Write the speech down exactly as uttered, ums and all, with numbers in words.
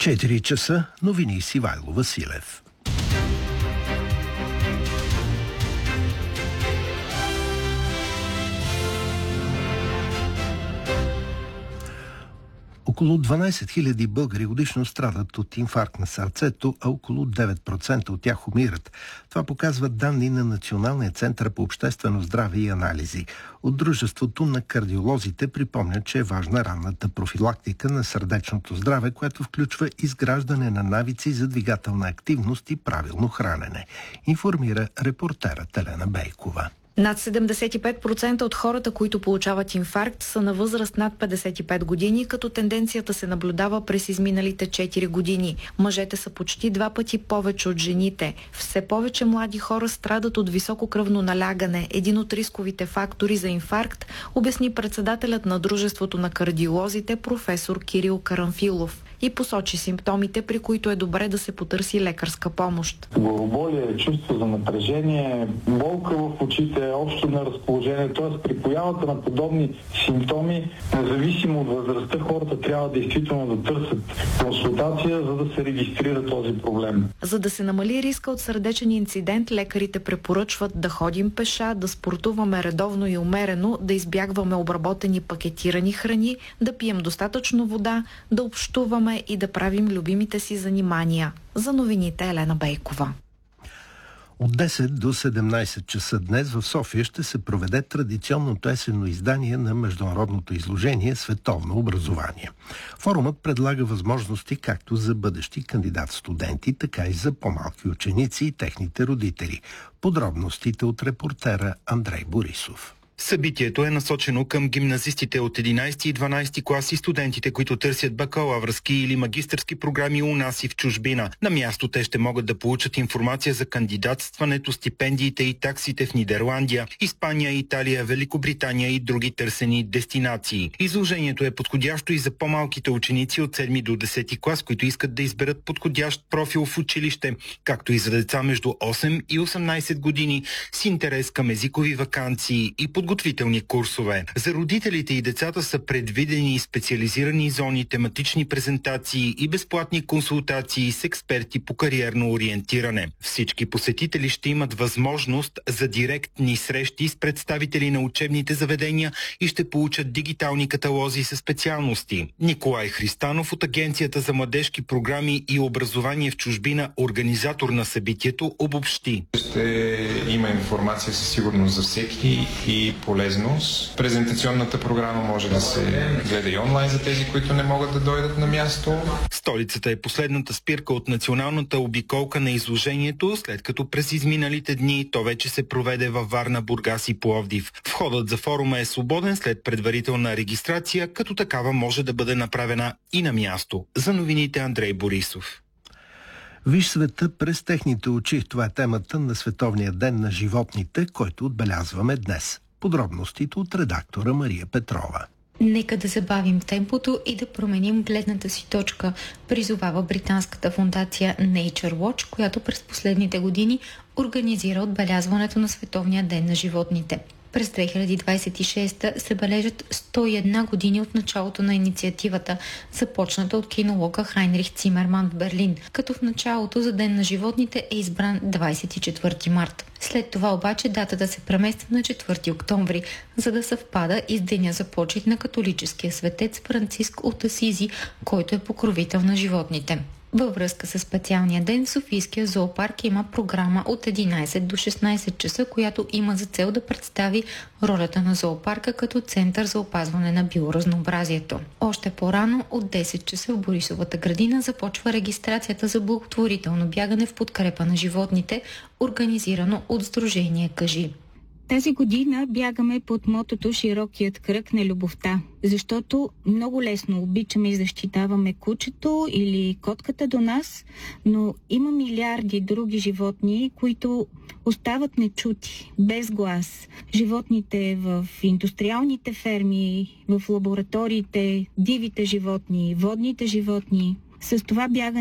четири часа, новини с Ивайло Василев. Около дванадесет хиляди българи годишно страдат от инфаркт на сърцето, а около девет процента от тях умират. Това показват данни на Националния център по обществено здраве и анализи. От Дружеството на кардиолозите припомнят, че е важна ранната профилактика на сърдечното здраве, което включва изграждане на навици за двигателна активност и правилно хранене. Информира репортерът Елена Бейкова. Над седемдесет и пет процента от хората, които получават инфаркт, са на възраст над петдесет и пет години, като тенденцията се наблюдава през изминалите четири години. Мъжете са почти два пъти повече от жените. Все повече млади хора страдат от високо кръвно налягане, един от рисковите фактори за инфаркт, обясни председателят на Дружеството на кардиолозите професор Кирил Карамфилов и посочи симптомите, при които е добре да се потърси лекарска помощ. Главоболие, чувство за напрежение, болка в очите, общо на разположение, т.е. при появата на подобни симптоми, независимо от възрастта, хората трябва действително да търсят консултация, за да се регистрира този проблем. За да се намали риска от сърдечен инцидент, лекарите препоръчват да ходим пеша, да спортуваме редовно и умерено, да избягваме обработени пакетирани храни, да пием достатъчно вода, да общуваме и да правим любимите си занимания. За новините Елена Бейкова. От десет до седемнадесет часа днес в София ще се проведе традиционното есенно издание на международното изложение «Световно образование». Форумът предлага възможности както за бъдещи кандидат-студенти, така и за по-малки ученици и техните родители. Подробностите от репортера Андрей Борисов. Събитието е насочено към гимназистите от единадесети и дванадесети клас и студентите, които търсят бакалавърски или магистърски програми у нас и в чужбина. На място те ще могат да получат информация за кандидатстването, стипендиите и таксите в Нидерландия, Испания, Италия, Великобритания и други търсени дестинации. Изложението е подходящо и за по-малките ученици от седми до десети клас, които искат да изберат подходящ профил в училище, както и за деца между осем и осемнадесет години с интерес към езикови ваканции и подготвителни курсове. За родителите и децата са предвидени специализирани зони, тематични презентации и безплатни консултации с експерти по кариерно ориентиране. Всички посетители ще имат възможност за директни срещи с представители на учебните заведения и ще получат дигитални каталози със специалности. Николай Христанов от Агенцията за младежки програми и образование в чужбина, организатор на събитието, обобщи. Ще има информация със сигурност за всеки и полезност. Презентационната програма може да се гледа и онлайн за тези, които не могат да дойдат на място. Столицата е последната спирка от националната обиколка на изложението, след като през изминалите дни то вече се проведе във Варна, Бургас и Пловдив. Входът за форума е свободен след предварителна регистрация, като такава може да бъде направена и на място. За новините Андрей Борисов. Виж света през техните очи. Това е темата на Световния ден на животните, който отбелязваме днес. Подробностите от редактора Мария Петрова. Нека да забавим темпото и да променим гледната си точка, призовава британската фондация Nature Watch, която през последните години организира отбелязването на Световния ден на животните. През две хиляди двадесет и шеста се бележат сто и една години от началото на инициативата, започната от кинолога Хайнрих Цимерман в Берлин, като в началото за Ден на животните е избран двадесет и четвърти март. След това обаче датата се премества на четвърти октомври, за да съвпада и с деня за почит на католическия светец Франциск от Асизи, който е покровител на животните. Във връзка с специалния ден в Софийския зоопарк има програма от единадесет до шестнадесет часа, която има за цел да представи ролята на зоопарка като център за опазване на биоразнообразието. Още по-рано от десет часа в Борисовата градина започва регистрацията за благотворително бягане в подкрепа на животните, организирано от Сдружение Кажи. Тази година бягаме под мотото «Широкият кръг на любовта», защото много лесно обичаме и защитаваме кучето или котката до нас, но има милиарди други животни, които остават нечути, без глас. Животните в индустриалните ферми, в лабораториите, дивите животни, водните животни. С това бягане